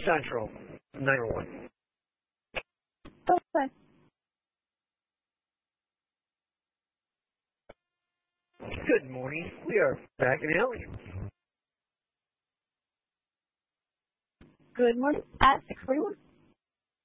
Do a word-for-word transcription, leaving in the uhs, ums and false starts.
Central, nine oh one. Okay. Good morning. We are back in Alley. Good morning at six forty-one.